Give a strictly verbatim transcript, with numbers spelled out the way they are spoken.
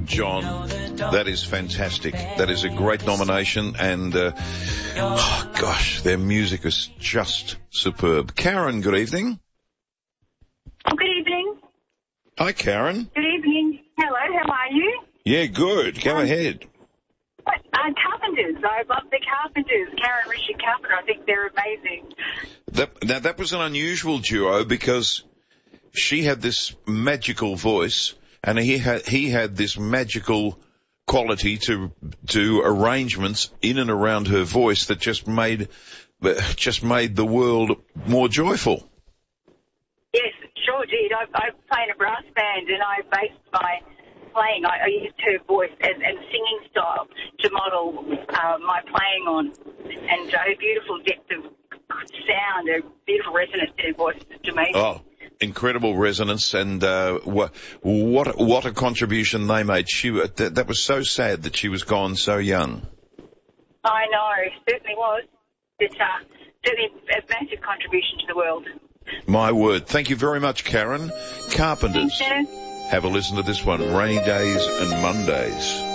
John. That is fantastic. That is a great nomination, and uh, oh, gosh, their music is just superb. Karen, good evening. Oh, good evening. Hi, Karen. Good evening. Hello, how are you? Yeah, good. Go um, ahead. Uh, Carpenters. I love the Carpenters. Karen, Richard Carpenter. I think they're amazing. That, now, that was an unusual duo because she had this magical voice, and he had he had this magical quality to to arrangements in and around her voice that just made just made the world more joyful. Yes, sure did. I, I play in a brass band, and I based my playing. I, I used her voice and, and singing style to model uh, my playing on, and uh, her beautiful depth of sound, a beautiful resonance to her voice. It's amazing. Oh. Incredible resonance, and uh, what what what a contribution they made. She that, that was so sad that she was gone so young. I know, certainly was. It's uh, certainly a massive contribution to the world. My word! Thank you very much, Karen. Carpenters. Thanks, Have a listen to this one: Rainy Days and Mondays.